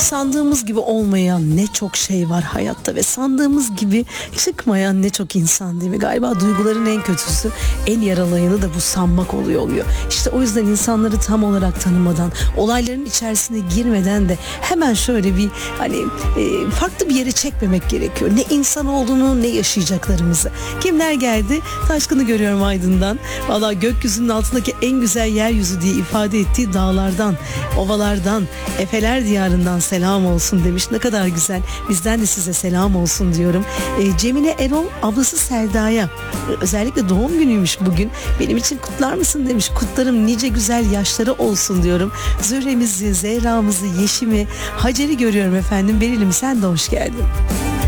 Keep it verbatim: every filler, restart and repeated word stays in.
sandığımız gibi olmayan ne çok şey var hayatta ve sandığımız gibi çıkmayan ne çok insan, değil mi? Galiba duyguların en kötüsü, en yaralayanı da bu sanmak oluyor oluyor. İşte o yüzden insanları tam olarak tanımadan, olayların içerisine girmeden de hemen şöyle bir hani e, farklı bir yere çekmemek gerekiyor. Ne insan olduğunu, ne yaşayacaklarımızı. Kimler geldi? Taşkın'ı görüyorum Aydın'dan. Valla gökyüzünün altındaki en güzel yeryüzü diye ifade ettiği dağlardan, ovalardan, Efeler diyarından selam olsun demiş. Ne kadar güzel. Bizden de size selam olsun diyorum. E, Cemile Erol ablası Selda'ya e, özellikle doğum günüymüş bugün. Benim için kutlar mısın demiş. Kutlarım, nice güzel yaşları olsun diyorum. Zühremizi, Zehra'mızı, Yeşim'i, Hacer'i görüyorum efendim. Beril'im, sen de hoş geldin.